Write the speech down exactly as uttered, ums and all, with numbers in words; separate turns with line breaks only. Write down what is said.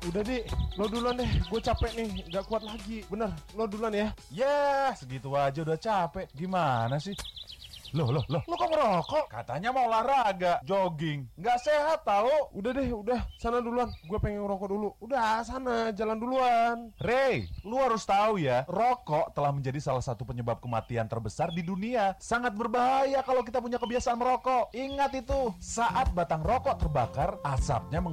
Udah Dik, lo duluan deh, gue capek nih, gak kuat lagi. Bener, lo duluan ya.
Ya, segitu aja udah capek. Gimana sih? Loh, loh, loh, lo kok ngerokok? Katanya mau olahraga, jogging. Nggak sehat tau.
Udah deh, udah, sana duluan. Gue pengen ngerokok dulu. Udah, sana, jalan duluan.
Ray, lu harus tahu ya, rokok telah menjadi salah satu penyebab kematian terbesar di dunia. Sangat berbahaya kalau kita punya kebiasaan merokok. Ingat itu, saat batang rokok terbakar, asapnya meng